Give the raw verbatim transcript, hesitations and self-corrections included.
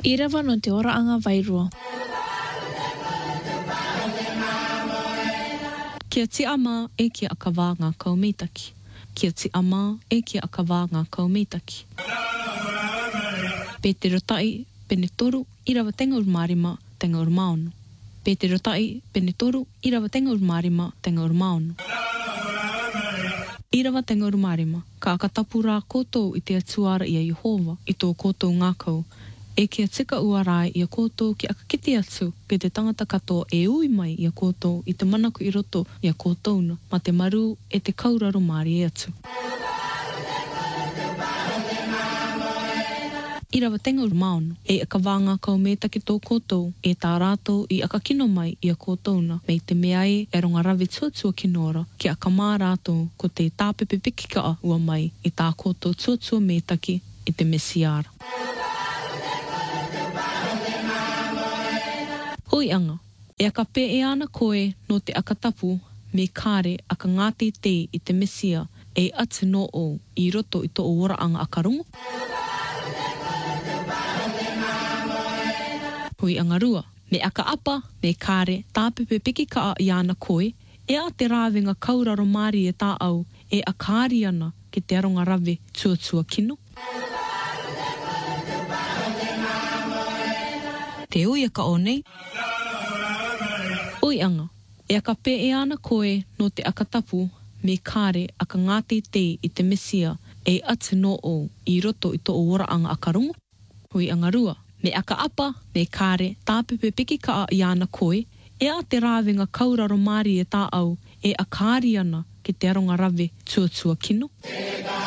I rewa no te oraanga wairua. Kia ti ama e kia akawā ngā kaumitaki. Kia ti ama e kia akawā ngā kaumitaki. Pe te rotai pene toru i rawa tenga ur marima tenga ur maono. Pe te rotai pene toru i rawa tenga ur marima tenga ur maono. I rawa tenga ur marima, ka akatapu rā koutou i te atuara i a Yehova i tō koutou ngākau. E kia tika ua rai i a koutou ki akakiti atu ke te tangata katoa e ui mai i a koutou i te manaku i roto i a koutouna ma te maru e te kauraro māri e atu. I rawa tenga ur maono, e akawā ngā kaumētaki tō koutou e tā rātou i akakino mai i a koutouna mei te meai e ronga rawe tuatua kinora ki a kamā rātou ko te tāpepe pikikaa ua mai i tā koutou tuatua mētaki i te mesiara. Hoi anga, e aka pe e ana koe no te akatapu me kāre aka ngāti te i te mesia e atu no o i roto i tō ora anga akarongo. Hoi anga rua, me aka apa me kāre tāpepe piki kaa i ana koe e a te rāwenga kauraro māri e tā au e a kāri ana ki te aronga rawe tuatua kino. Te ui aka o nei. Oi anga, e aka pe e ana koe no te akatapu me kāre aka ngāti te i te mesia e atu no o i roto i tō ora anga akarongo. Hoi anga rua, me aka apa me kāre tāpepe piki kaa i ana koe e a te rāwenga kauraro māri e tā au e a kāri ana ki te aronga rawe tuatua kino.